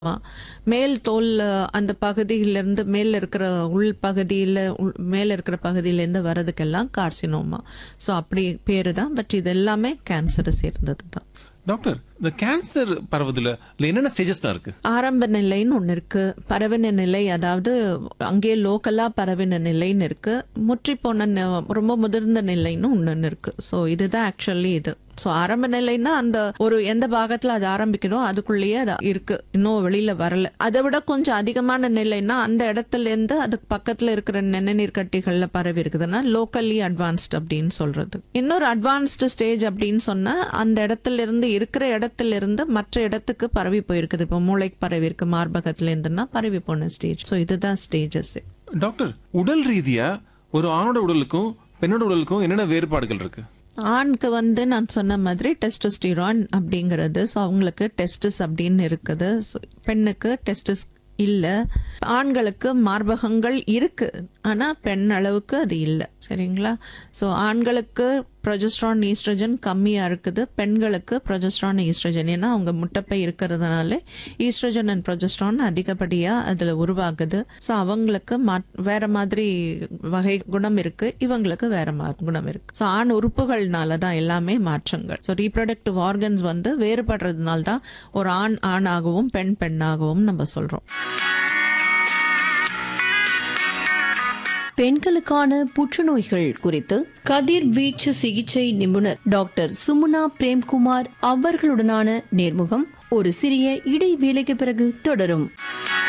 மேல் தோல் அந்த பகுதியிலேருந்து மேல இருக்கிற உள் பகுதியில் மேல இருக்கிற பகுதியிலேருந்து வர்றதுக்கெல்லாம் கார்சினோமா. ஸோ அப்படி பேரு தான். பட் இது எல்லாமே கேன்சரை சேர்ந்தது தான். டாக்டர், இந்த கேன்சர் பரவுதுல என்னென்ன ஸ்டேஜஸ் தான் இருக்கு? ஆரம்ப நிலைன்னு ஒன்று இருக்கு, பரவின நிலை, அதாவது அங்கேயே லோக்கலா பரவின நிலைன்னு இருக்கு, முற்றி போன ரொம்ப முதிர்ந்த நிலைன்னு ஒன்று இருக்கு. ஸோ இதுதான் ஆக்சுவலி இது. ஸோ ஆரம்ப நிலைன்னா அந்த ஒரு எந்த பாகத்தில் அது ஆரம்பிக்கதோ அதுக்குள்ளேயே அது இருக்கு, இன்னும் வெளியில வரல. அதை விட கொஞ்சம் அதிகமான நிலைன்னா அந்த இடத்துல இருந்து அதுக்கு பக்கத்துல இருக்கிற நிணநீர் கட்டிகள்ல பரவி இருக்குதுன்னா லோக்கலி அட்வான்ஸ்ட் அப்படின்னு சொல்றது. இன்னொரு அட்வான்ஸ்டு ஸ்டேஜ் அப்படின்னு சொன்னா அந்த இடத்துல இருந்து இருக்கிற இடத்துல இருந்து மற்ற இடத்துக்கு பரவி போயிருக்குது. இப்போ மூளைக்கு பரவி இருக்கு, மார்பகத்துல இருந்துன்னா பரவி போன ஸ்டேஜ். ஸோ இதுதான் ஸ்டேஜஸ். டாக்டர், உடல் ரீதியா ஒரு ஆணோட உடலுக்கும் பெண்ணோட உடலுக்கும் என்னென்ன வேறுபாடுகள் இருக்கு? ஆணுக்கு நான் சொன்ன மாதிரி டெஸ்டோஸ்டிரான் அப்படிங்கிறது, ஸோ அவங்களுக்கு டெஸ்டிஸ் அப்படின்னு இருக்குது. பெண்ணுக்கு டெஸ்டிஸ் இல்ல. ஆண்களுக்கு மார்பகங்கள் இருக்கு, ஆனா பெண் அளவுக்கு அது இல்லை. சரிங்களா? ஸோ ஆண்களுக்கு ப்ரொஜெஸ்ட்ரான் ஈஸ்ட்ரஜன் கம்மியா இருக்குது, பெண்களுக்கு ப்ரொஜெஸ்ட்ரான் ஈஸ்ட்ரஜன், ஏன்னா அவங்க முட்டைப்பை இருக்கிறதுனால ஈஸ்ட்ரஜன் அண்ட் ப்ரொஜெஸ்ட்ரான் அதிகப்படியா அதுல உருவாகுது. ஸோ அவங்களுக்கு வேற மாதிரி வகை குணம் இருக்கு, இவங்களுக்கு வேற குணம் இருக்கு. ஸோ ஆண் உறுப்புகள்னால தான் எல்லாமே மாற்றங்கள். ஸோ ரீப்ரொடக்டிவ் ஆர்கன்ஸ் வேறுபடுறதுனால தான் ஒரு ஆண் ஆணாகவும் பெண் பெண்ணாகவும் நம்ம சொல்றோம். பெண்களுக்கான புற்றுநோய்கள் குறித்து கதிர்வீச்சு சிகிச்சை நிபுணர் டாக்டர் சுமுனா பிரேம்குமார் அவர்களுடனான நேர்முகம் ஒரு சிறிய இடைவேளைக்கு பிறகு தொடரும்.